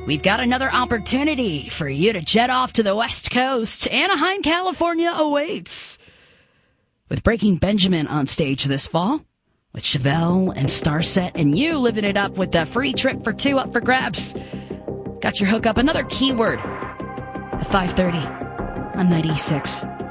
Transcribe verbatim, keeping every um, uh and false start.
we've got another opportunity for you to jet off to the West Coast. Anaheim, California awaits. With Breaking Benjamin on stage this fall, with Chevelle and Starset and you living it up with the free trip for two up for grabs. Got your hookup, another keyword at five thirty on ninety-six.